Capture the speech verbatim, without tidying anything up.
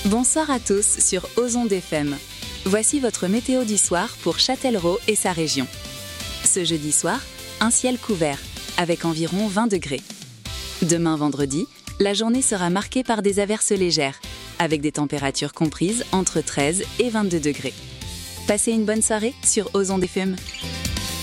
Bonsoir à tous sur Ozon F M. Voici votre météo du soir pour Châtellerault et sa région. Ce jeudi soir, un ciel couvert, avec environ vingt degrés. Demain vendredi, la journée sera marquée par des averses légères, avec des températures comprises entre treize et vingt-deux degrés. Passez une bonne soirée sur Ozon F M.